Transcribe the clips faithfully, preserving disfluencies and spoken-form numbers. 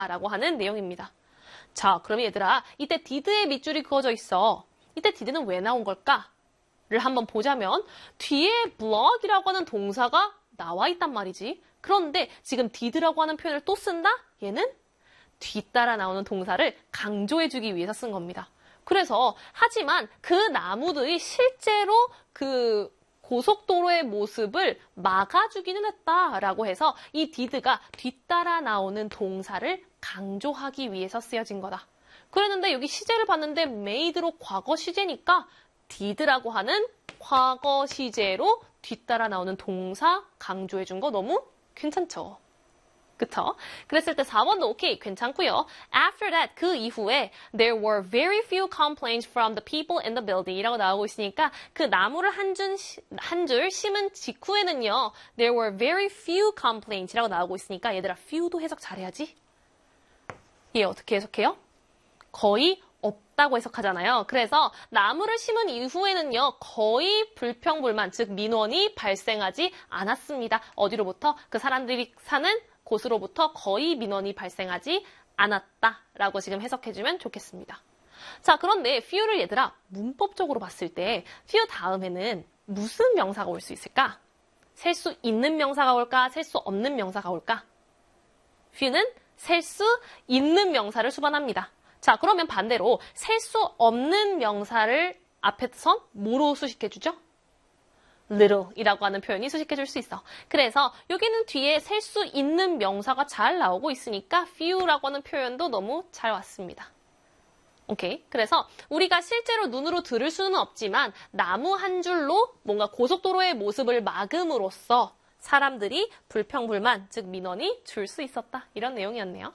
라고 하는 내용입니다. 자, 그럼 얘들아, 이때 did의 밑줄이 그어져 있어. 이때 did는 왜 나온 걸까? 를 한번 보자면 뒤에 block이라고 하는 동사가 나와 있단 말이지. 그런데 지금 did라고 하는 표현을 또 쓴다? 얘는 뒤따라 나오는 동사를 강조해주기 위해서 쓴 겁니다. 그래서 하지만 그 나무들이 실제로 그 고속도로의 모습을 막아주기는 했다라고 해서 이 did가 뒤따라 나오는 동사를 강조하기 위해서 쓰여진 거다. 그랬는데 여기 시제를 봤는데 made로 과거 시제니까 did라고 하는 과거 시제로 뒤따라 나오는 동사 강조해준 거 너무 괜찮죠? 그쵸? 그랬을 때 사 번도 오케이, 괜찮고요. After that, 그 이후에 there were very few complaints from the people in the building 이라고 나오고 있으니까 그 나무를 한 줄, 한 줄 심은 직후에는요 there were very few complaints 이라고 나오고 있으니까 얘들아 few도 해석 잘해야지. 얘 어떻게 해석해요? 거의 없다고 해석하잖아요. 그래서 나무를 심은 이후에는요 거의 불평불만, 즉 민원이 발생하지 않았습니다. 어디로부터? 그 사람들이 사는 곳으로부터 거의 민원이 발생하지 않았다라고 지금 해석해주면 좋겠습니다. 자, 그런데 few를 얘들아 문법적으로 봤을 때 few 다음에는 무슨 명사가 올 수 있을까? 셀 수 있는 명사가 올까? 셀 수 없는 명사가 올까? few는 셀 수 있는 명사를 수반합니다. 자, 그러면 반대로 셀 수 없는 명사를 앞에선 뭐로 수식해주죠? little이라고 하는 표현이 수식해줄 수 있어. 그래서 여기는 뒤에 셀 수 있는 명사가 잘 나오고 있으니까 few라고 하는 표현도 너무 잘 왔습니다. 오케이. 그래서 우리가 실제로 눈으로 들을 수는 없지만 나무 한 줄로 뭔가 고속도로의 모습을 막음으로써 사람들이 불평불만, 즉 민원이 줄 수 있었다. 이런 내용이었네요.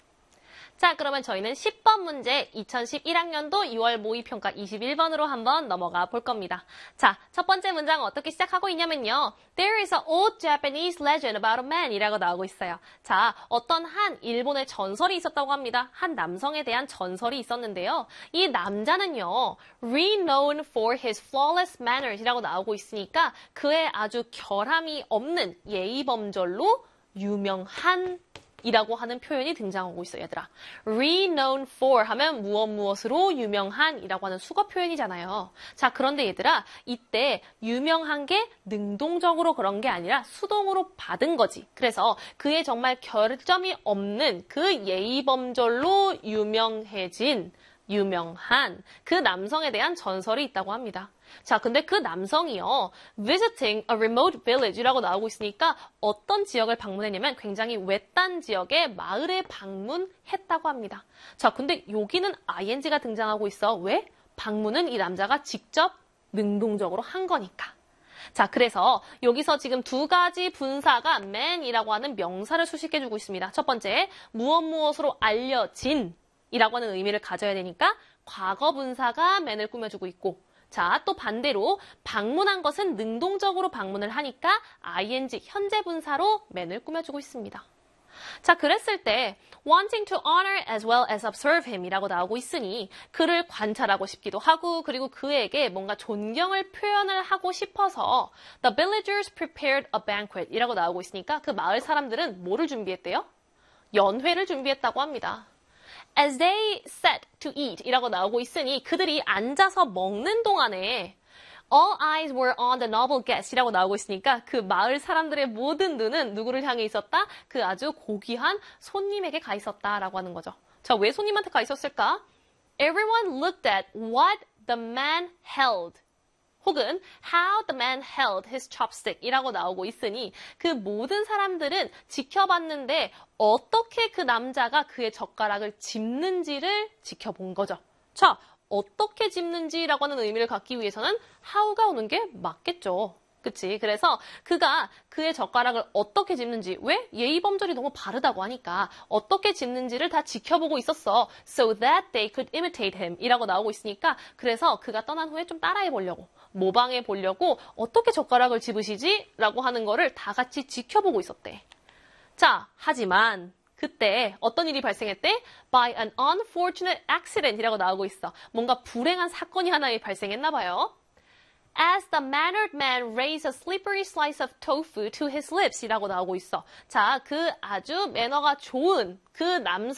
자, 그러면 저희는 십 번 문제 이천십일 학년도 유월 모의평가 이십일 번으로 한번 넘어가 볼 겁니다. 자, 첫 번째 문장은 어떻게 시작하고 있냐면요. There is an old Japanese legend about a man 이라고 나오고 있어요. 자, 어떤 한 일본의 전설이 있었다고 합니다. 한 남성에 대한 전설이 있었는데요. 이 남자는요. renowned for his flawless manners 이라고 나오고 있으니까 그의 아주 결함이 없는 예의범절로 유명한 이라고 하는 표현이 등장하고 있어요, 얘들아. renowned for 하면 무엇 무엇으로 유명한 이라고 하는 수거 표현이잖아요. 자, 그런데 얘들아, 이때 유명한 게 능동적으로 그런 게 아니라 수동으로 받은 거지. 그래서 그의 정말 결점이 없는 그 예의범절로 유명해진 유명한 그 남성에 대한 전설이 있다고 합니다. 자, 근데 그 남성이요. visiting a remote village이라고 나오고 있으니까 어떤 지역을 방문했냐면 굉장히 외딴 지역의 마을에 방문했다고 합니다. 자, 근데 여기는 ing가 등장하고 있어. 왜? 방문은 이 남자가 직접 능동적으로 한 거니까. 자, 그래서 여기서 지금 두 가지 분사가 man이라고 하는 명사를 수식해주고 있습니다. 첫 번째, 무엇 무엇으로 알려진 이라고 하는 의미를 가져야 되니까 과거 분사가 man을 꾸며주고 있고, 자, 또 반대로 방문한 것은 능동적으로 방문을 하니까 ing 현재 분사로 man을 꾸며주고 있습니다. 자, 그랬을 때 wanting to honor as well as observe him 이라고 나오고 있으니 그를 관찰하고 싶기도 하고 그리고 그에게 뭔가 존경을 표현을 하고 싶어서 the villagers prepared a banquet 이라고 나오고 있으니까 그 마을 사람들은 뭐를 준비했대요? 연회를 준비했다고 합니다. As they sat to eat 이라고 나오고 있으니 그들이 앉아서 먹는 동안에 all eyes were on the noble guest 이라고 나오고 있으니까 그 마을 사람들의 모든 눈은 누구를 향해 있었다? 그 아주 고귀한 손님에게 가 있었다라고 하는 거죠. 자, 왜 손님한테 가 있었을까? Everyone looked at what the man held. 혹은 how the man held his chopstick 이라고 나오고 있으니 그 모든 사람들은 지켜봤는데 어떻게 그 남자가 그의 젓가락을 짚는지를 지켜본 거죠. 자, 어떻게 짚는지라고 하는 의미를 갖기 위해서는 how가 오는 게 맞겠죠. 그치? 그래서 그가 그의 젓가락을 어떻게 짚는지, 왜? 예의범절이 너무 바르다고 하니까 어떻게 짚는지를 다 지켜보고 있었어. So that they could imitate him 이라고 나오고 있으니까 그래서 그가 떠난 후에 좀 따라해 보려고, 모방해 보려고 어떻게 젓가락을 집으시지? 라고 하는 거를 다 같이 지켜보고 있었대. 자, 하지만 그때 어떤 일이 발생했대? By an unfortunate accident 이라고 나오고 있어. 뭔가 불행한 사건이 하나 발생했나 봐요. As the mannered man raised a slippery slice of tofu to his lips 이라고 나오고 있어. 자, 그 아주 매너가 좋은 그 남성